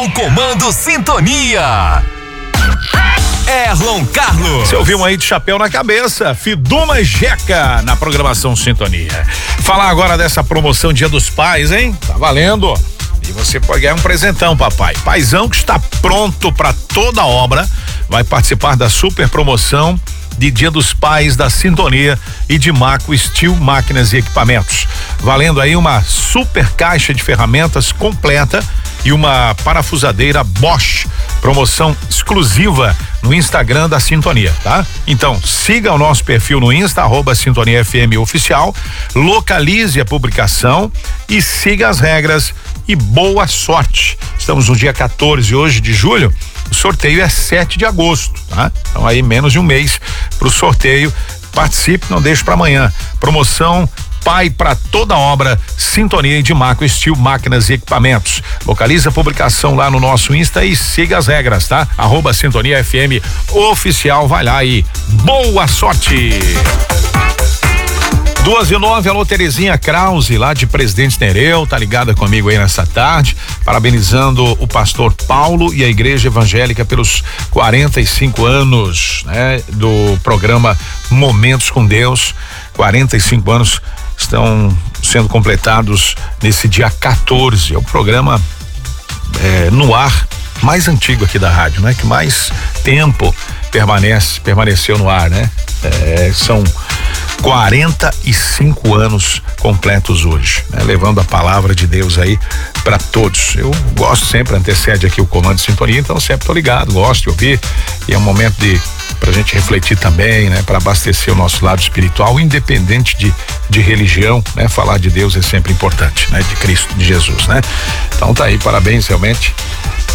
No comando Sintonia. Erlon Carlos. Você ouviu um aí de chapéu na cabeça, Fiduma e Jeca na programação Sintonia. Falar agora dessa promoção Dia dos Pais, hein? Tá valendo. E você pode ganhar um presentão, papai. Paizão que está pronto para toda a obra, vai participar da super promoção de Dia dos Pais da Sintonia e de Maco Steel Máquinas e Equipamentos. Valendo aí uma super caixa de ferramentas completa e uma parafusadeira Bosch. Promoção exclusiva no Instagram da Sintonia, tá? Então, siga o nosso perfil no Insta, @Sintonia FM Oficial, localize a publicação e siga as regras e boa sorte. Estamos no dia 14 hoje de julho, o sorteio é 7 de agosto, tá? Então aí menos de um mês pro sorteio. Participe, não deixe para amanhã. Promoção Pai para toda obra, Sintonia de Maco Steel Máquinas e Equipamentos. Localize a publicação lá no nosso Insta e siga as regras, tá? @Sintonia FM Oficial, vai lá e boa sorte. 2:09, alô Terezinha Krause, lá de Presidente Nereu, tá ligada comigo aí nessa tarde, parabenizando o pastor Paulo e a Igreja Evangélica pelos 45 anos, né? Do programa Momentos com Deus. 45 anos estão sendo completados nesse dia 14, é o programa no ar mais antigo aqui da rádio, né? Que mais tempo permaneceu no ar, né? São 45 anos completos hoje, né? Levando a palavra de Deus aí para todos. Eu gosto sempre, antecede aqui o comando de Sintonia, então sempre tô ligado, gosto de ouvir, e é um momento pra gente refletir também, né? Para abastecer o nosso lado espiritual, independente de religião, né? Falar de Deus é sempre importante, né? De Cristo, de Jesus, né? Então tá aí, parabéns realmente